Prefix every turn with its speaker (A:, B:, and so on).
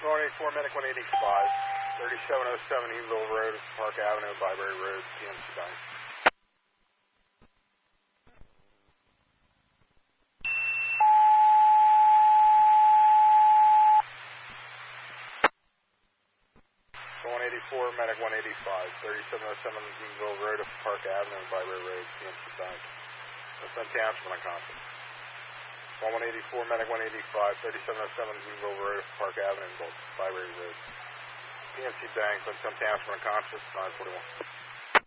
A: 184, Medic 185, 3707 Evansville Road, Park Avenue, Byberry Road, PNC Bank. So 184, Medic 185, 3707 Evansville Road, Park Avenue, Byberry Road, PNC Bank. That's on Township unconscious. 184, Medic 185, 3707 Evansville Road, Park Avenue, Byberry Road. PNC Bank, that's on Township unconscious, 941.